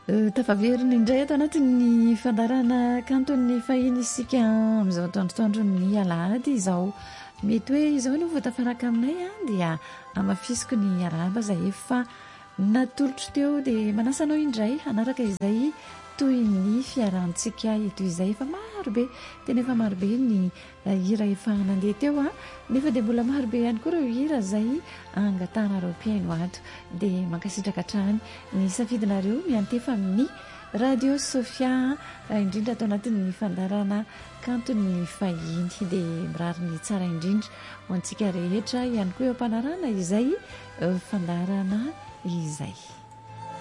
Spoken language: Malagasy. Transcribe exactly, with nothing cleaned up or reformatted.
tafaveriny indray ato anatin'ny fandarana kanton'ny fahiny isika amin'izao atoandrotoandro ny alahady izao mety hoe izao no voatafaraka aminay a dia amafisiko ny araba zay efa natolotro teo dia manasanao indray hanaraka izay toy ny fiarantsika ito izay efa marobe tena efa marobe ny hira efa nandeha teo a nefa dia mbola marobe ihany koa ireo hira zay angatanareo mpiaino ato dia mankasitraka hatrany ny safidinareo miantefa amin'ny radio Sofia indrindra atao anatin'ny fandarana kanton'ny fahiny dia mirary ny tsara indrindra ho antsika rehetra ihany koa eo ampanarana izay fandarana izay